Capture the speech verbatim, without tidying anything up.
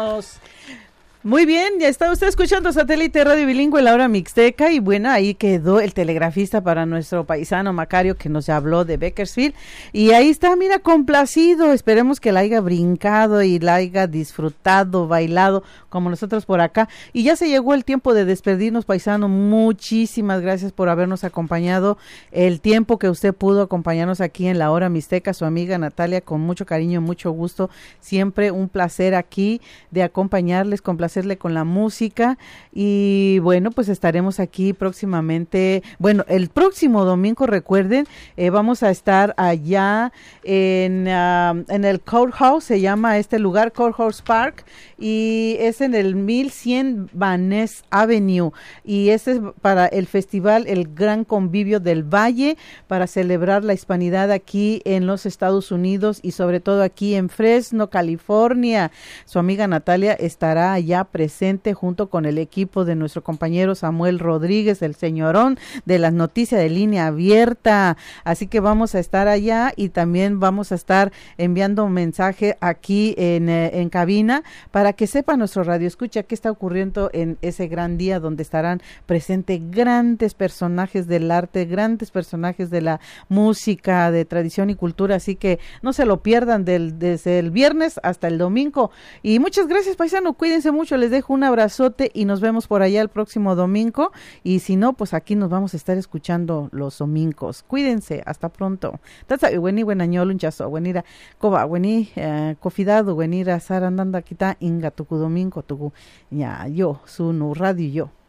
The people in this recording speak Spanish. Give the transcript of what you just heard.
Vámonos. Muy bien, ya está usted escuchando Satélite Radio Bilingüe, la hora mixteca, y bueno, ahí quedó el telegrafista para nuestro paisano Macario, que nos habló de Bakersfield, y ahí está, mira, complacido. Esperemos que la haya brincado y la haya disfrutado, bailado, como nosotros por acá, y ya se llegó el tiempo de despedirnos, paisano. Muchísimas gracias por habernos acompañado, el tiempo que usted pudo acompañarnos aquí en la hora mixteca. Su amiga Natalia, con mucho cariño, mucho gusto, siempre un placer aquí de acompañarles, complacerle con la música, y bueno, pues estaremos aquí próximamente. Bueno, el próximo domingo, recuerden, eh, vamos a estar allá en, uh, en el Courthouse, se llama este lugar, Courthouse Park, y es en el mil cien Van Ness Avenue, y este es para el festival El Gran Convivio del Valle, para celebrar la hispanidad aquí en los Estados Unidos y sobre todo aquí en Fresno, California. Su amiga Natalia estará allá presente junto con el equipo de nuestro compañero Samuel Rodríguez, el señorón de las noticias de línea abierta. Así que vamos a estar allá, y también vamos a estar enviando un mensaje aquí en, eh, en cabina, para que sepa nuestro radio escucha qué está ocurriendo en ese gran día, donde estarán presentes grandes personajes del arte, grandes personajes de la música, de tradición y cultura. Así que no se lo pierdan del, desde el viernes hasta el domingo. Y muchas gracias, paisano, cuídense mucho, les dejo un abrazote y nos vemos por allá el próximo domingo, y si no, pues aquí nos vamos a estar escuchando los domingos. Cuídense, hasta pronto. Tatsa weni buenañol un chazo, buenira coba, weni cofidado, buenira sarandanda kita inga tuku domingo tuku ya yo, su nu radio yo.